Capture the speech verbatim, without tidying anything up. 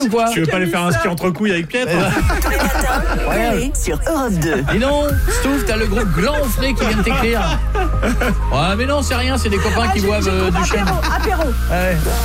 ou quoi? Tu veux pas aller faire un ski entre couilles avec Pietre? Tous les matins, Mélanie sur Europe deux. Dis non, Stouff, t'as le gros gland au frais qui vient de t'écrire. Ouais, mais non, c'est rien, c'est des copains Ah, qui j'ai- boivent j'ai euh, compris, du chêne. apéro, apéro. Ouais.